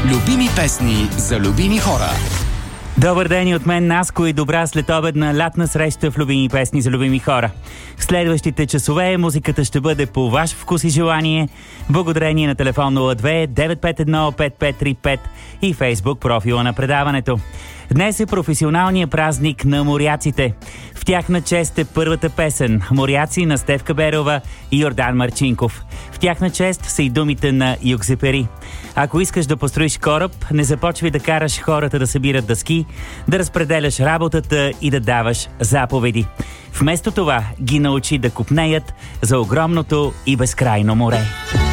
Любими песни за любими хора. Добър ден и от мен, Наско, и добра следобедна лятна среща в Любими песни за любими хора. В следващите часове музиката ще бъде по ваш вкус и желание, благодарение на телефон 02 951 5535 и Фейсбук профила на предаването. Днес е професионалният празник на моряците. В тяхна чест е първата песен «Моряци» на Стефка Берова и Йордан Марчинков. В тяхна чест са и думите на Юкзепери. Ако искаш да построиш кораб, не започвай да караш хората да събират дъски, да разпределяш работата и да даваш заповеди. Вместо това ги научи да копнеят за огромното и безкрайно море.